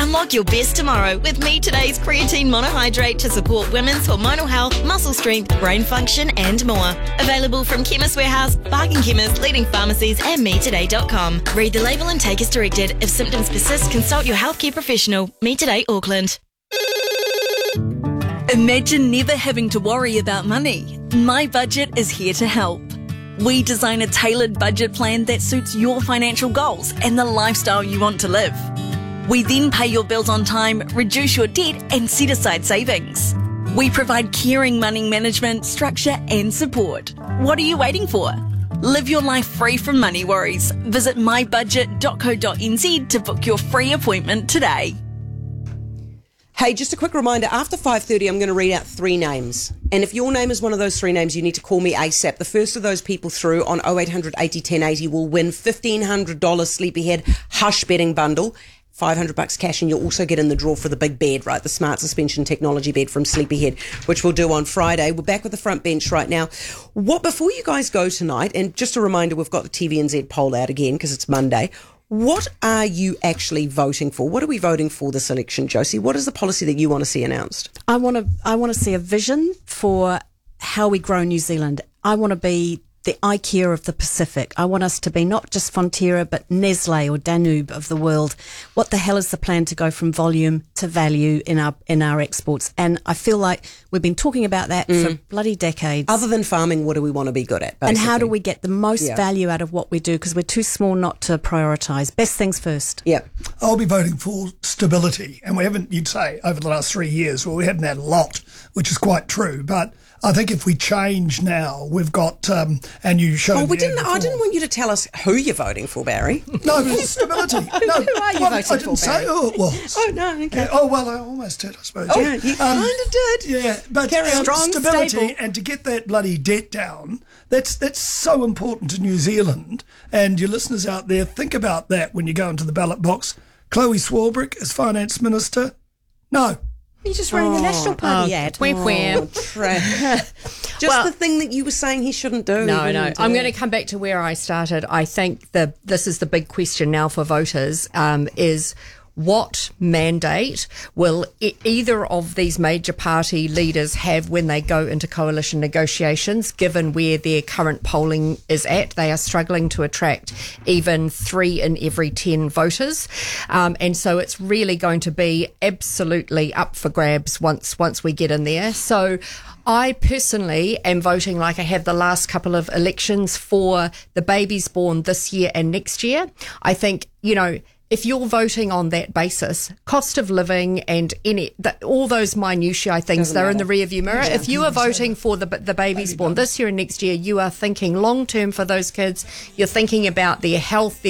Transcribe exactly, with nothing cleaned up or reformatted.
Unlock your best tomorrow with Me Today's creatine monohydrate to support women's hormonal health, muscle strength, brain function and more. Available from Chemist Warehouse, Bargain Chemist, leading pharmacies and me today dot com. Read the label and take as directed. If symptoms persist, consult your healthcare professional. Me Today Auckland. Imagine never having to worry about money. My Budget is here to help. We design a tailored budget plan that suits your financial goals and the lifestyle you want to live. We then pay your bills on time, reduce your debt and set aside savings. We provide caring money management, structure and support. What are you waiting for? Live your life free from money worries. Visit my budget dot co dot n z to book your free appointment today. Hey, just a quick reminder, after five thirty, I'm going to read out three names. And if your name is one of those three names, you need to call me ASAP. The first of those people through on oh eight hundred eighty ten eighty will win fifteen hundred dollars Sleepyhead Hush Bedding Bundle, five hundred bucks cash, and you'll also get in the draw for the big bed, right? The smart suspension technology bed from Sleepyhead, which we'll do on Friday. We're back with the front bench right now. What, before you guys go tonight, and just a reminder, we've got the T V N Z poll out again because it's Monday. What are you actually voting for? What are we voting for this election, Josie? What is the policy that you want to see announced? I want to I want to see a vision for how we grow New Zealand. I want to be the IKEA of the Pacific. I want us to be not just Fonterra, but Nestle or Danube of the world. What the hell is the plan to go from volume to value in our in our exports? And I feel like we've been talking about that mm. for bloody decades. Other than farming, what do we want to be good at, basically? And how do we get the most yeah. value out of what we do? Because we're too small not to prioritise. Best things first. Yeah. I'll be voting for stability. And we haven't, you'd say, over the last three years, well, we haven't had a lot, which is quite true. But I think if we change now, we've got, um, and you showed. Oh, we didn't. I didn't want you to tell us who you're voting for, Barry. No, but it's stability. No, who are you well, voting I didn't for, say Barry? who it was. Oh no. Okay. Yeah, oh well, I almost did, I suppose. Oh, yeah, you um, kind of did. Yeah, but Carry on. um, Strong, stability stable. and to get that bloody debt down. That's that's so important to New Zealand. And your listeners out there, think about that when you go into the ballot box. Chloe Swarbrick as finance minister. No. You just running the National Party oh, ad. Wimp, wimp. Just Well, the thing that you were saying he shouldn't do. No, he no. wouldn't I'm do. going to come back to where I started. I think the this is the big question now for voters, um, is what mandate will e- either of these major party leaders have when they go into coalition negotiations, given where their current polling is at? They are struggling to attract even three in every ten voters. Um, and so it's really going to be absolutely up for grabs once once we get in there. So I personally am voting like I have the last couple of elections for the babies born this year and next year. I think, you know, if you're voting on that basis, cost of living and any that, all those minutiae things, Doesn't they're matter. in the rearview mirror. Yeah. If you are voting for the the babies born this year and next year, you are thinking long term for those kids. You're thinking about their health, their